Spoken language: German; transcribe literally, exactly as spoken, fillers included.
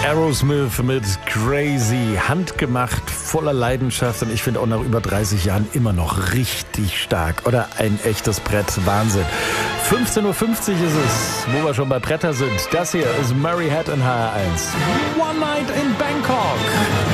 Aerosmith mit Crazy, handgemacht, voller Leidenschaft und ich finde auch nach über dreißig Jahren immer noch richtig stark. Oder ein echtes Brett, Wahnsinn. fünfzehn Uhr fünfzig ist es, wo wir schon bei Bretter sind. Das hier ist Murray Head in H R eins. One Night in Bangkok.